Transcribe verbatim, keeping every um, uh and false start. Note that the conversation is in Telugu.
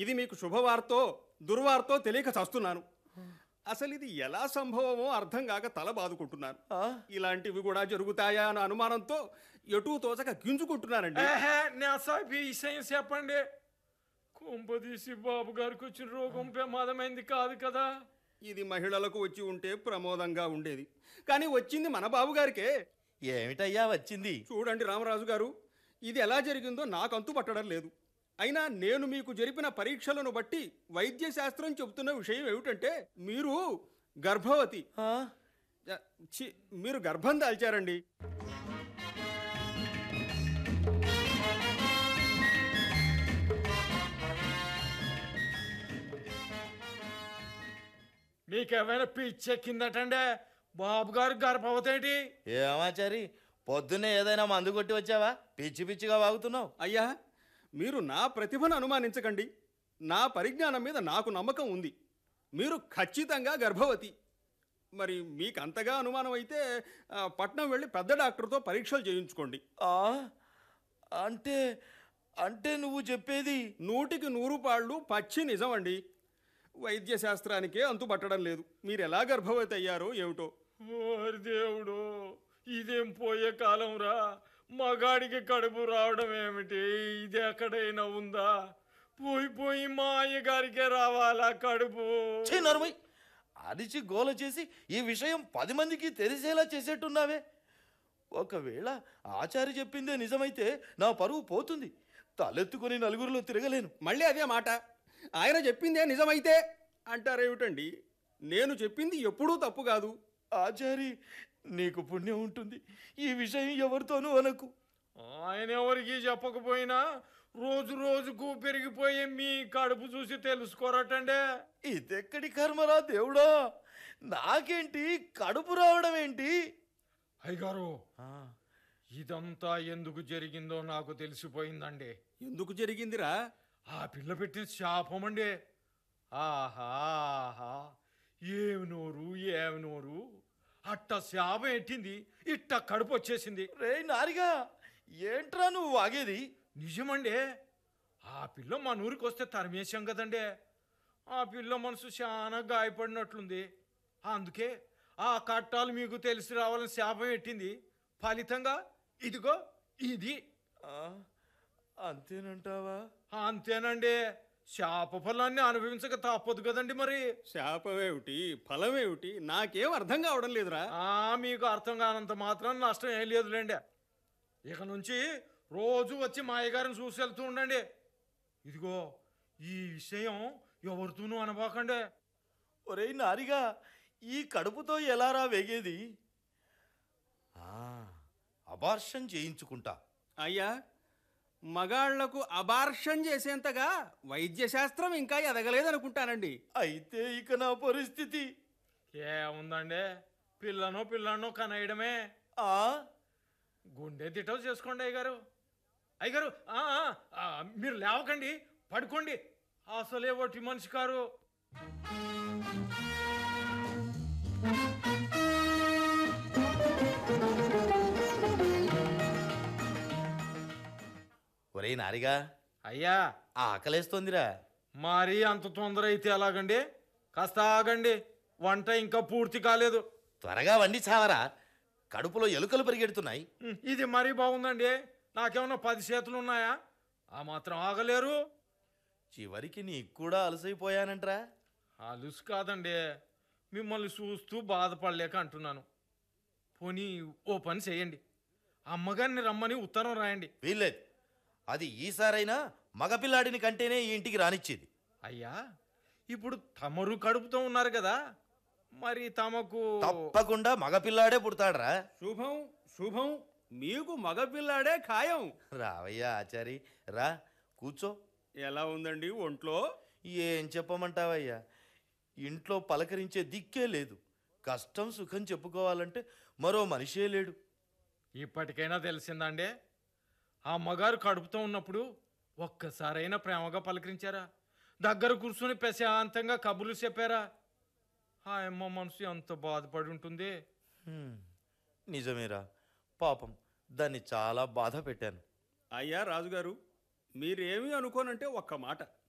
ఇది మీకు శుభవార్తో దుర్వార్తో తెలియక చస్తున్నాను. అసలు ఇది ఎలా సంభవమో అర్థం కాక తల బాదుకుంటున్నాను. ఇలాంటివి కూడా జరుగుతాయా అన్న అనుమానంతో ఎటూ తోచక గింజుకుంటున్నానండి. విషయం చెప్పండి. కుంపదీసి బాబు గారికి వచ్చిన రోగం ప్రమాదమైంది కాదు కదా? ఇది మహిళలకు వచ్చి ఉంటే ప్రమోదంగా ఉండేది, కానీ వచ్చింది మన బాబు గారికే. ఏమిటయ్యా వచ్చింది? చూడండి రామరాజు గారు, ఇది ఎలా జరిగిందో నాకు అంతు పట్టడం లేదు. అయినా నేను మీకు జరిపిన పరీక్షలను బట్టి వైద్య శాస్త్రం చెబుతున్న విషయం ఏమిటంటే మీరు గర్భవతి. ఛీ, మీరు గర్భం దాల్చారండి. మీకేమైనా పిచ్చెక్కిందటండే? బాబు గారు గర్భవతి ఏంటి? ఏమాచారి, పొద్దున్నే ఏదైనా మందు కొట్టి వచ్చావా? పిచ్చి పిచ్చిగా వాగుతున్నావు. అయ్యా, మీరు నా ప్రతిభను అనుమానించకండి. నా పరిజ్ఞానం మీద నాకు నమ్మకం ఉంది. మీరు ఖచ్చితంగా గర్భవతి. మరి మీకు అంతగా అనుమానం అయితే పట్నం వెళ్ళి పెద్ద డాక్టర్తో పరీక్షలు చేయించుకోండి. అంటే అంటే నువ్వు చెప్పేది నూటికి నూరు పాళ్ళు పచ్చి నిజమండి. వైద్య శాస్త్రానికే అంతు పట్టడం లేదు. మీరు ఎలా గర్భవతి అయ్యారో ఏమిటో. ఓరి దేవుడు, ఇదేం పోయే కాలం రా. మగాడికి కడుపు రావడం ఏమిటి? ఇది ఎక్కడైనా ఉందా? పోయి పోయి మా అయ్యగారికే రావాలా కడుపు? నరుమై అరిచి గోల చేసి ఈ విషయం పది మందికి తెలిసేలా చేసేట్టున్నావే. ఒకవేళ ఆచారి చెప్పిందే నిజమైతే నా పరువు పోతుంది. తలెత్తుకొని నలుగురిలో తిరగలేను. మళ్ళీ అదే మాట. ఆయన చెప్పిందే నిజమైతే అంటారేమిటండి? నేను చెప్పింది ఎప్పుడూ తప్పు కాదు. ఆచారి, నీకు పుణ్యం ఉంటుంది. ఈ విషయం ఎవరితోనూ అనకు. ఆయన ఎవరికి చెప్పకపోయినా రోజు రోజుకు పెరిగిపోయే మీ కడుపు చూసి తెలుసుకోరటండే. ఇదెక్కడి కర్మరా దేవుడా! నాకేంటి కడుపు రావడం ఏంటి? అయ్యగారు, ఇదంతా ఎందుకు జరిగిందో నాకు తెలిసిపోయిందండి. ఎందుకు జరిగిందిరా? ఆ పిల్ల పెట్టిన శాపం అండి. ఆహా, ఏమి నోరు ఏమి నోరు, అట్ట శాపం ఎట్టింది, ఇట్ట కడుపు వచ్చేసింది. రే నారిగా, ఏంట్రా నువ్వు వాగేది? నిజమండి. ఆ పిల్ల మా నూరికి వస్తే తరిమేశాం కదండి. ఆ పిల్ల మనసు చాలా గాయపడినట్లుంది. అందుకే ఆ కట్టాలు మీకు తెలిసి రావాలని శాపం ఎట్టింది. ఫలితంగా ఇదిగో ఇది. అంతేనంటావా? అంతేనండి. శాప ఫలాన్ని అనుభవించక తప్పదు కదండి. మరి శాపమేమిటి ఫలమేమిటి నాకేం అర్థం కావడం లేదురా. మీకు అర్థం కానంత మాత్రం నష్టం ఏం లేదులేండి. ఇక నుంచి రోజు వచ్చి మా అయ్యగారిని చూసి వెళ్తూ ఉండండి. ఇదిగో ఈ విషయం ఎవరితోనూ అనబాకండి. ఒరే నారిగా, ఈ కడుపుతో ఎలారా వేగేది? అబార్షన్ చేయించుకుంటా. అయ్యా, మగాళ్లకు అబార్షన్ చేసేంతగా వైద్య శాస్త్రం ఇంకా ఎదగలేదనుకుంటానండి. అయితే ఇక నా పరిస్థితి ఏముందండి? పిల్లనో పిల్లనో కనేయడమే. ఆ గుండె దిటవు చేసుకోండి అయ్యగారు. అయ్యగారు మీరు లేవకండి, పడుకోండి. అసలే ఒకటి మనిషి కారు. ఒరే నారిగా, అయ్యా ఆకలేస్తోందిరా. మరి అంత తొందర అయితే ఎలాగండి? కాస్త ఆగండి, వంట ఇంకా పూర్తి కాలేదు. త్వరగా వండి చావరా, కడుపులో ఎలుకలు పరిగెడుతున్నాయి. ఇది మరీ బాగుందండి. నాకేమన్నా పది చేతులు ఉన్నాయా? ఆ మాత్రం ఆగలేరు. చివరికి నీకు కూడా అలసైపోయానంట్రా. అలుసు కాదండి, మిమ్మల్ని చూస్తూ బాధపడలేక అంటున్నాను. పోనీ ఓ పని చేయండి, అమ్మగారిని రమ్మని ఉత్తరం రాయండి. వీల్లేదు, అది ఈసారైనా మగపిల్లాడిని కంటేనే ఈ ఇంటికి రానిచ్చేది. అయ్యా, ఇప్పుడు తమరు కడుపుతో ఉన్నారు కదా, మరి తమకు తప్పకుండా మగపిల్లాడే పుడతాడరా. శుభం శుభం, మీకు మగపిల్లాడే ఖాయం. రావయ్యా ఆచారి, రా కూర్చో. ఎలా ఉందండి ఒంట్లో? ఏం చెప్పమంటావయ్యా, ఇంట్లో పలకరించే దిక్కే లేదు. కష్టం సుఖం చెప్పుకోవాలంటే మరో మనిషే లేడు. ఇప్పటికైనా తెలిసిందండి? ఆ అమ్మగారు కడుపుతో ఉన్నప్పుడు ఒక్కసారైనా ప్రేమగా పలకరించారా? దగ్గర కూర్చుని ప్రశాంతంగా కబుర్లు చెప్పారా? ఆ అమ్మ మనసు ఎంత బాధపడి ఉంటుంది. నిజమేరా, పాపం దాన్ని చాలా బాధ పెట్టాను. అయ్యా రాజుగారు, మీరేమీ అనుకోనంటే ఒక్క మాట.